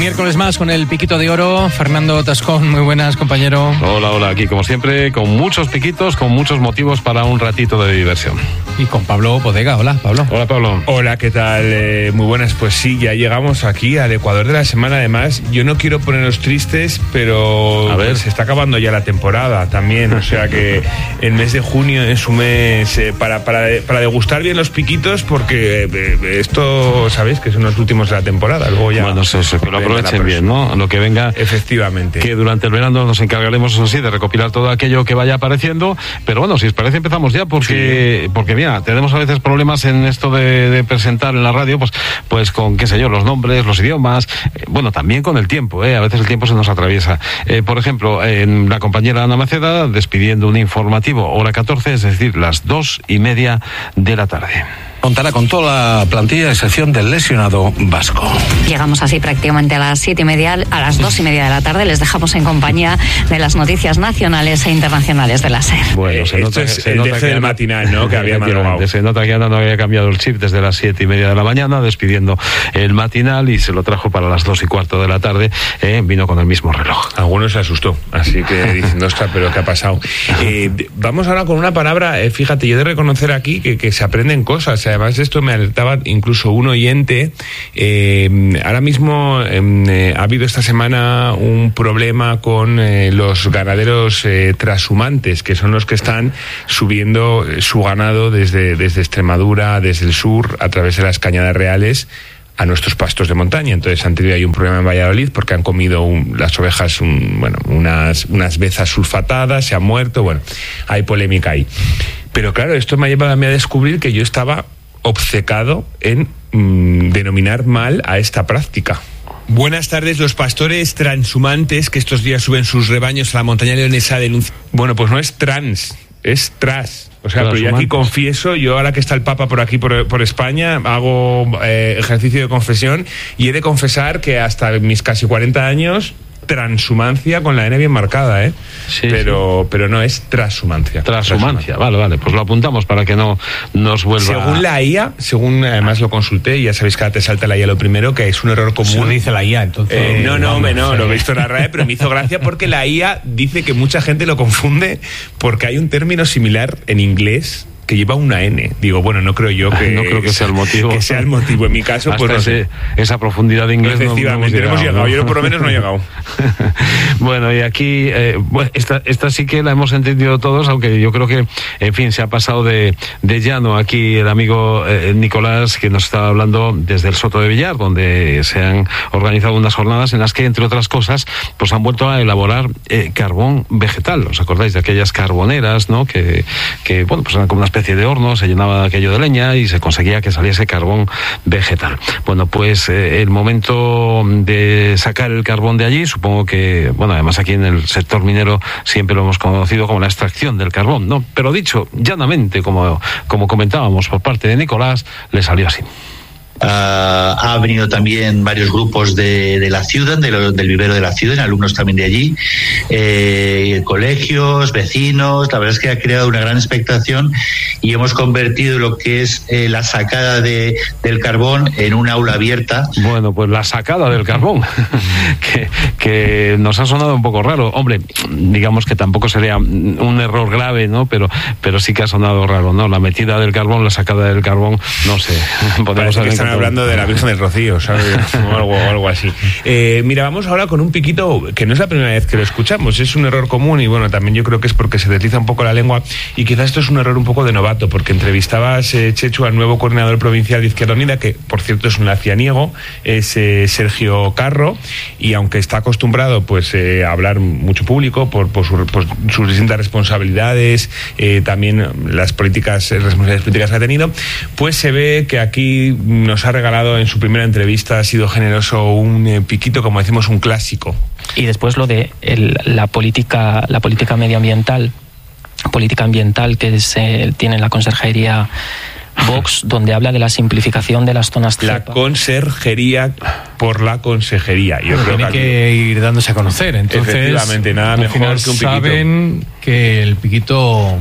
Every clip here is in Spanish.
miércoles más con el Piquito de Oro. Fernando Tascón, muy buenas, compañero. Hola, aquí como siempre, con muchos piquitos, con muchos motivos para un ratito de diversión. Y con Pablo Bodega. Hola, Pablo. Hola, Pablo. Hola, ¿qué tal? Muy buenas. Pues sí, ya llegamos aquí al Ecuador de la semana. Además, yo no quiero ponernos tristes, pero a ver, se está acabando ya la temporada también. O sea que el mes de junio es un mes para degustar bien los piquitos, porque esto, ¿sabéis? Que son los últimos de la temporada. Luego ya... Bueno, que lo aprovechen bien, ¿no? Lo que venga. Efectivamente. Que durante el verano nos encargaremos, eso sí, de recopilar todo aquello que vaya apareciendo. Pero bueno, si os parece, empezamos ya, porque mira, tenemos a veces problemas en esto de presentar en la radio, pues con, qué sé yo, los nombres, los idiomas, bueno, también con el tiempo, a veces el tiempo se nos atraviesa. Por ejemplo, la compañera Ana Maceda, despidiendo un informativo, hora 14, es decir, las 2:30 de la tarde. Contará con toda la plantilla de excepción del lesionado vasco. Llegamos así prácticamente a las 7:30, a las 2:30 de la tarde. Les dejamos en compañía de las noticias nacionales e internacionales de la SER. Bueno, se nota que el matinal, ¿no? Que había madrugado. Se nota que Ana no había cambiado el chip desde las 7:30 de la mañana, despidiendo el matinal, y se lo trajo para las 2:15 de la tarde. Vino con el mismo reloj. Algunos se asustó, así que diciendo, ostras, pero ¿qué ha pasado? Vamos ahora con una palabra, fíjate, yo he de reconocer aquí que se aprenden cosas. Además, esto me alertaba incluso un oyente. Ahora mismo ha habido esta semana un problema con los ganaderos trashumantes, que son los que están subiendo su ganado desde Extremadura, desde el sur, a través de las Cañadas Reales, a nuestros pastos de montaña. Entonces han tenido ahí un problema en Valladolid porque han comido las ovejas unas vezas sulfatadas, se han muerto, bueno, hay polémica ahí. Pero claro, esto me ha llevado a mí a descubrir que yo estaba obcecado en denominar mal a esta práctica. Buenas tardes. Los pastores transhumantes que estos días suben sus rebaños a la montaña leonesa denuncian... Bueno, pues no es trans, es tras. O sea, pero yo aquí confieso, yo ahora que está el Papa por aquí, por España, hago ejercicio de confesión, y he de confesar que hasta mis casi 40 años... transhumancia con la N bien marcada, Sí, pero no es transhumancia. Transhumancia, vale, pues lo apuntamos para que no nos vuelva... Según la IA, además lo consulté, y ya sabéis que ahora te salta la IA lo primero, que es un error común. Eso dice la IA, entonces... No, lo he visto en la RAE, pero me hizo gracia porque la IA dice que mucha gente lo confunde porque hay un término similar en inglés que lleva una N. Digo, bueno, no creo que sea el motivo. Que sea el motivo. En mi caso, hasta pues no sé. Esa profundidad de inglés efectivamente, no hemos llegado. Yo por lo menos no he llegado. Bueno, y aquí, esta sí que la hemos entendido todos, aunque yo creo que, en fin, se ha pasado de llano aquí el amigo Nicolás, que nos estaba hablando desde el Soto de Villar, donde se han organizado unas jornadas en las que, entre otras cosas, pues han vuelto a elaborar carbón vegetal. ¿Os acordáis de aquellas carboneras, no? Que bueno, pues eran como una especie de horno, se llenaba aquello de leña y se conseguía que saliese carbón vegetal. Bueno, pues el momento de sacar el carbón de allí, supongo que, bueno, además aquí en el sector minero siempre lo hemos conocido como la extracción del carbón, ¿no? Pero dicho llanamente, como comentábamos por parte de Nicolás, le salió así. Ha venido también varios grupos de la ciudad, del vivero de la ciudad, alumnos también de allí, colegios, vecinos. La verdad es que ha creado una gran expectación y hemos convertido lo que es la sacada del carbón en una aula abierta. Bueno, pues la sacada del carbón, que nos ha sonado un poco raro. Hombre, digamos que tampoco sería un error grave, ¿no? Pero sí que ha sonado raro, ¿no? La metida del carbón, la sacada del carbón, no sé. Podemos están hablando de la Virgen del Rocío, ¿sabes? o algo así. Mira, vamos ahora con un piquito que no es la primera vez que lo escuchamos, es un error común, y bueno, también yo creo que es porque se desliza un poco la lengua, y quizás esto es un error un poco de novato, porque entrevistabas, Chechu, al nuevo coordinador provincial de Izquierda Unida, que por cierto es un lacianiego, es Sergio Carro, y aunque está acostumbrado pues a hablar mucho público por sus distintas responsabilidades, también las responsabilidades políticas que ha tenido, pues se ve que aquí nos ha regalado en su primera entrevista, ha sido generoso, un piquito, como decimos, un clásico. Y después lo de la política medioambiental, política ambiental que se tiene en la Conserjería Vox, donde habla de la simplificación de las zonas CEPA. La conserjería por la consejería. Yo creo tiene que ir dándose a conocer. Entonces, efectivamente, nada mejor que un piquito. Saben que el piquito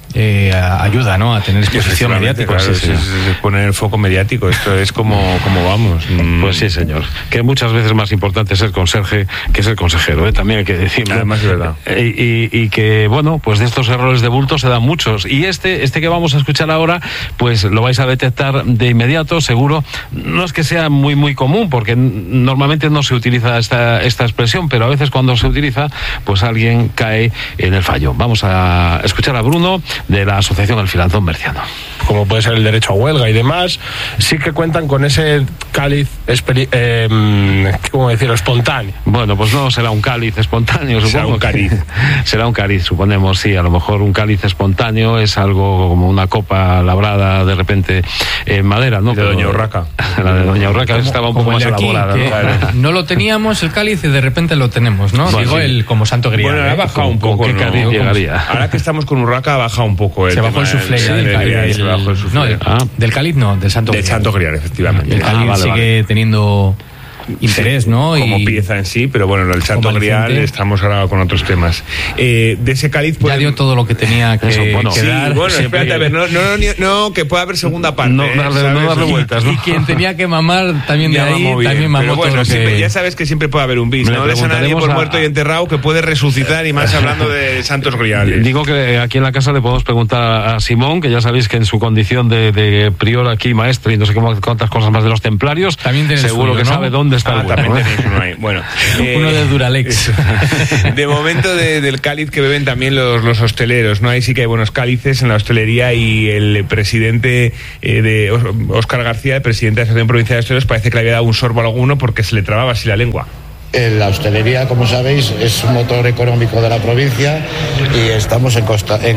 ayuda, ¿no?, a tener exposición mediática. Claro, sí, es poner el foco mediático, esto es como vamos. Pues sí, señor. Que muchas veces más importante ser conserje que ser consejero, ¿eh? También hay que decirlo. Además, es verdad. Y que, bueno, pues de estos errores de bulto se dan muchos. Y este que vamos a escuchar ahora, pues lo vais a detectar de inmediato, seguro. No es que sea muy, muy común, porque normalmente no se utiliza esta expresión, pero a veces cuando se utiliza, pues alguien cae en el fallo. Vamos a escuchar a Bruno, de la Asociación Alfilantón Berciano. Como puede ser el derecho a huelga y demás, sí que cuentan con ese cáliz, ¿cómo decirlo?, espontáneo. Bueno, pues no será un cáliz espontáneo, supongo. Será un cáliz. Será un cáliz, suponemos, sí. A lo mejor un cáliz espontáneo es algo como una copa labrada de repente en madera, ¿no? De Doña Urraca. La de Doña Urraca estaba un poco más elaborada, ¿no? Claro. No lo teníamos el cáliz y de repente lo tenemos, ¿no? Bueno, digo, sí. el como santo grial. Bueno, ha bajado un poco. ¿Qué cáliz llegaría? Ahora que estamos con Urraca, ha bajado un poco el se bajó el suflé ya del cáliz. Se bajó el suflé. No, del cáliz no, del santo grial. Del santo grial, efectivamente. El cáliz sigue teniendo interés, ¿no? Como pieza en sí, pero bueno, el santo grial estamos ahora con otros temas. De ese cáliz ya dio todo lo que tenía que dar. Bueno, espérate, a ver, no, que pueda haber segunda parte. No darle vueltas, ¿no? Y quien tenía que mamar también de ahí, también mamó todo lo que... Ya sabes que siempre puede haber un bis, no les a nadie por muerto y enterrado que puede resucitar, y más hablando de santos griales. Digo que aquí en la casa le podemos preguntar a Simón, que ya sabéis que en su condición de prior aquí, maestro y no sé cuántas cosas más de los templarios, también seguro que sabe dónde está el bueno. También tenéis uno ahí. Bueno, uno de Duralex. De momento del cáliz que beben también los hosteleros, ¿no? Ahí sí que hay buenos cálices en la hostelería, y el presidente de Óscar García, el presidente de la Asociación Provincial de Hosteleros, parece que le había dado un sorbo a alguno porque se le trababa así la lengua. La hostelería, como sabéis, es un motor económico de la provincia y estamos en constante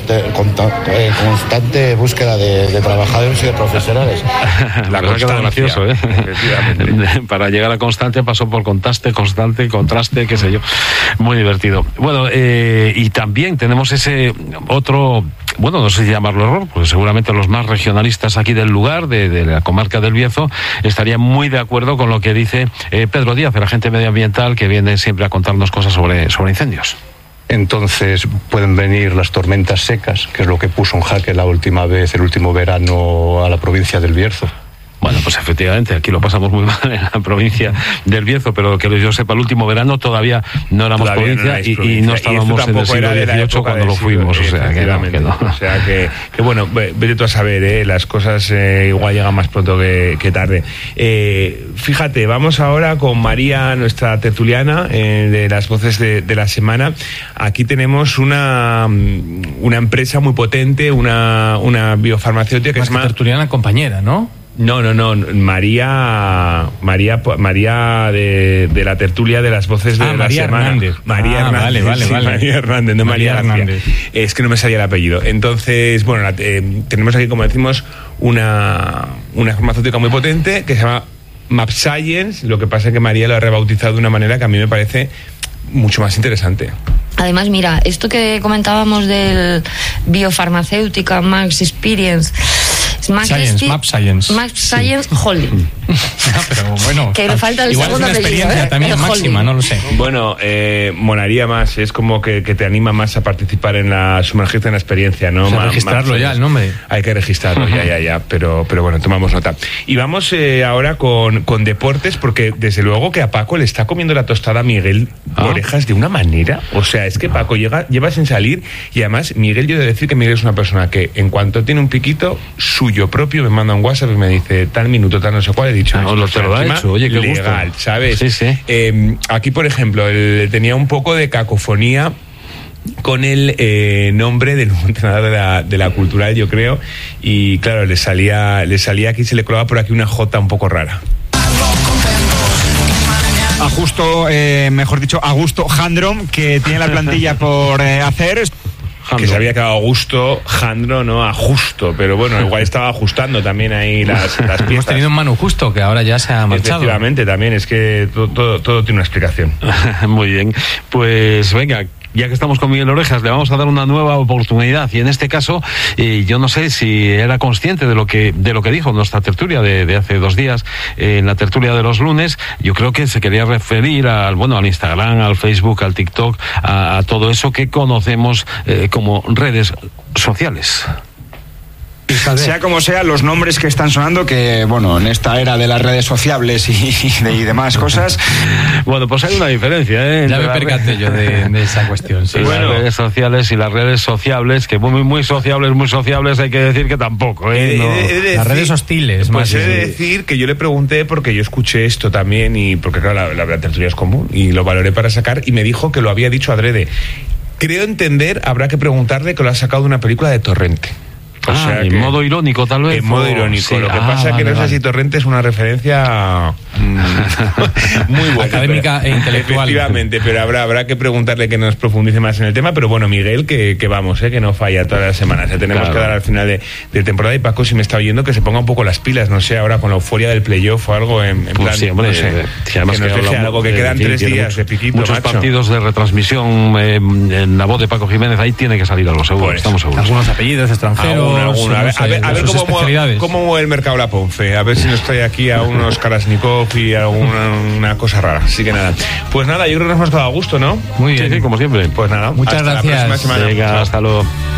búsqueda de trabajadores y de profesionales. La constancia, gracioso, ¿eh? Para llegar a constante pasó por contraste, qué sé yo. Muy divertido. Bueno, y también tenemos ese otro, bueno, no sé si llamarlo error, porque seguramente los más regionalistas aquí del lugar, de la comarca del Bierzo, estarían muy de acuerdo con lo que dice Pedro Díaz, el agente medioambiental, que viene siempre a contarnos cosas sobre incendios. Entonces pueden venir las tormentas secas, que es lo que puso en jaque la última vez, el último verano, a la provincia del Bierzo. Bueno, pues efectivamente, aquí lo pasamos muy mal en la provincia del Bierzo, pero que yo sepa, el último verano todavía no éramos provincia, y no estábamos en el siglo XVIII cuando lo fuimos, o sea que no. O sea que bueno, vete tú a saber, las cosas igual llegan más pronto que tarde. Fíjate, vamos ahora con María, nuestra tertuliana de las voces de la semana. Aquí tenemos una empresa muy potente, una biofarmacéutica que es más tertuliana compañera, ¿no? No, María de la tertulia de las voces de la María semana. Hernández. María Hernández. Vale. María Hernández, no María Hernández. Es que no me salía el apellido. Entonces, bueno, tenemos aquí, como decimos, una farmacéutica muy potente que se llama MapScience. Lo que pasa es que María lo ha rebautizado de una manera que a mí me parece mucho más interesante. Además, mira, esto que comentábamos del biofarmacéutica Max Experience, Map Science Holding. No, pero bueno, que le falta el igual segundo es una apellido, experiencia también máxima, no lo sé. Bueno, molaría más, es como que te anima más a participar sumergirte en la experiencia, ¿no? O sea, registrarlo ya, el nombre. Hay que registrarlo, ya, pero bueno, tomamos nota. Y vamos ahora con deportes, porque desde luego que a Paco le está comiendo la tostada a Miguel Orejas de una manera, o sea, es que Paco lleva sin salir, y además Miguel, yo he de decir que Miguel es una persona que en cuanto tiene un piquito suyo propio, me manda un WhatsApp y me dice tal minuto, tal no sé cuál, he dicho, te lo ha hecho, oye, qué legal, gusto. ¿sabes? Sí. Aquí, por ejemplo, él tenía un poco de cacofonía con el nombre del entrenador de la Cultural, yo creo, y claro, le salía aquí, se le colaba por aquí una J un poco rara. Augusto Jandro, que tiene la plantilla por hacer. Que se había quedado Augusto Jandro, no a Justo, pero bueno, igual estaba ajustando también ahí las piezas. Hemos tenido un Manu Justo, que ahora ya se ha marchado. Efectivamente, también, es que todo tiene una explicación. Muy bien, pues venga, ya que estamos con Miguel Orejas, le vamos a dar una nueva oportunidad. Y en este caso, yo no sé si era consciente de lo que dijo en nuestra tertulia de hace 2 días, en la tertulia de los lunes. Yo creo que se quería referir al Instagram, al Facebook, al TikTok, a todo eso que conocemos como redes sociales. Sea como sea, los nombres que están sonando, que en esta era de las redes sociables y demás cosas. Bueno, pues hay una diferencia, Ya me percaté yo de esa cuestión. Sí. Las redes sociales y las redes sociables, que muy sociables, hay que decir que tampoco. Las redes hostiles. Pues he de decir que yo le pregunté, porque yo escuché esto también, y porque claro, la tertulia es común, y lo valoré para sacar, y me dijo que lo había dicho adrede. Creo entender, habrá que preguntarle que lo ha sacado de una película de Torrente. O sea, en modo irónico, tal vez. En modo irónico. Sí. Lo que pasa es que no sé si Torrente es una referencia muy buena. Académica e intelectual. Efectivamente, pero habrá que preguntarle que nos profundice más en el tema. Pero bueno, Miguel, que vamos, que no falla todas las semanas. Tenemos que dar al final de temporada. Y Paco, si me está oyendo, que se ponga un poco las pilas. No sé, ahora con la euforia del playoff o algo en plan. Sí, hombre, no sé, que además que nos deje algo, que quedan 3 días de piquito, muchos macho. partidos de retransmisión en la voz de Paco Jiménez. Ahí tiene que salir algo seguro, Pues, estamos seguros. Algunos apellidos extranjeros. A ver cómo mueve el mercado la Ponfe. A ver si nos trae aquí a unos Kalashnikov y a una cosa rara. Así que nada. Pues nada, yo creo que nos hemos dado a gusto, ¿no? Muy bien. Sí, como siempre. Pues nada. Muchas hasta gracias. La próxima semana. Venga, hasta luego.